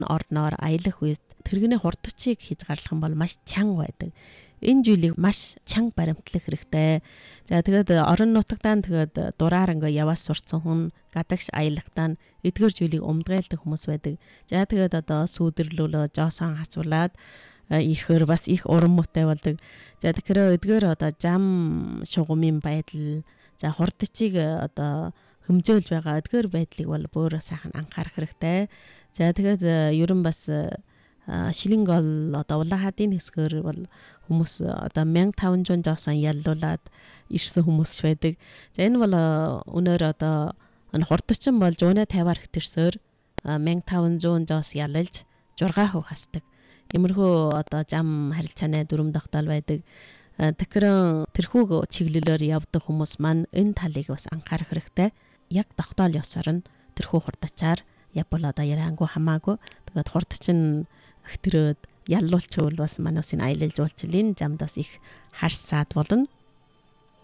орноор аялах үед тэрэгний хурдчийг хийж гарлах юм бол маш чанга байдаг. Энэ зүйлийг маш чанга баримтлах хэрэгтэй. За тэгээд орон нутагтаа тэгээд дураар ингээ яваас сурцсан хүн гадагш аялагтаа эдгээр зүйлийг умдгайлдаг хүмүүс байдаг. За тэгээд одоо сүйдэрлүүлээ жоосон хацуулаад ирэхээр бас их уран муутай болдог. За тэгэхээр эдгээр одоо зам шугамын байдал, за хурдчийг одоо хэмжөөлж байгаа эдгээр байдлыг бол бөөрөө сайхан анхаарах хэрэгтэй. За тэгээд ерөн бас шилэнгол одоо улаахадын хэсгээр бол хүмүүс одоо 1500 жоосон яллуулаад ирсэн хүмүүс байдаг. За энэ бол өнөөр одоо хурдчин бол 150-аар хэтэрсээр 1500 жоос ялалж 6% хасдаг. Иймэрхүү одоо зам харилцааны дүрм тогтоол байдаг. Тэгэхээр тэрхүү чиглэлээр явдаг хүмүүс маань энэ талыг бас анхаарах хэрэгтэй. Яг тогтоол ёсоор нь тэрхүү хурдчаар явбал одоо яриангүй хамаагүй. Тэгээд хурдчин хэтэрөөд яллуулчихвал бас манайсын аялал жуулчлалын замд бас их харсаад болно.